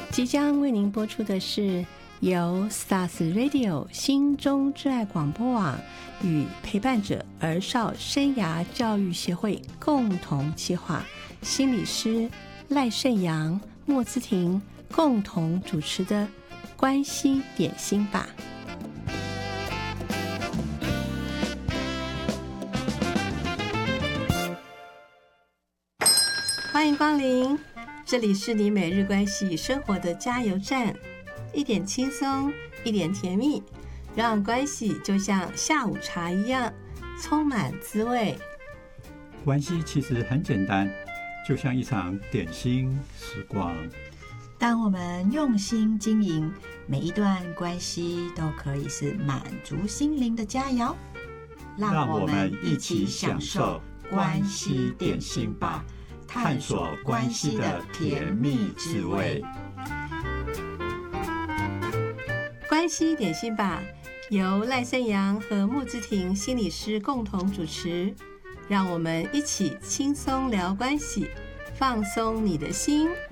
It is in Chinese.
即将为您播出的是由 Stars Radio 心中之爱广播网与陪伴者儿少生涯教育协会共同企划，心理师赖胜阳、莫姿婷共同主持的关系点心吧。欢迎光临，这里是你每日关系生活的加油站，一点轻松，一点甜蜜，让关系就像下午茶一样，充满滋味。 关系其实很简单，就像一场点心时光。 当我们用心经营，每一段关系都可以是满足心灵的佳肴。 让我们一起享受关系点心吧，探索关系的甜蜜滋味。 关系点心吧，由赖胜阳和莫姿婷心理师共同主持，让我们一起轻松聊关系，放松你的心，